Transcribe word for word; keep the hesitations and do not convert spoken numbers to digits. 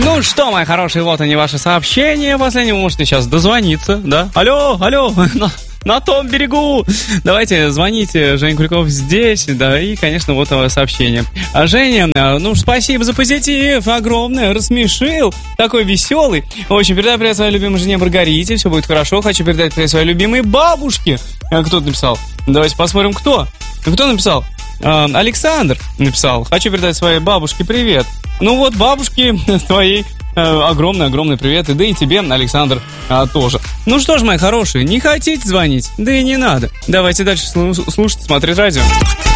Ну что, мои хорошие, вот они, ваши сообщения. Последние вы можете сейчас дозвониться, да? Алло, алло, на, на том берегу. Давайте, звоните, Женя Куликов здесь, да, и, конечно, вот сообщение. А Женя, ну, спасибо за позитив, огромное, рассмешил, такой веселый. В общем, передай привет своей любимой жене Маргарите, все будет хорошо. Хочу передать привет своей любимой бабушке. Кто-то написал. Давайте посмотрим, кто. Кто написал? Александр написал. Хочу передать своей бабушке привет. Ну вот, бабушке твоей огромный-огромный привет. И да и тебе, Александр, а, тоже. Ну что ж, мои хорошие, не хотите звонить? Да и не надо. Давайте дальше слушать, смотреть радио.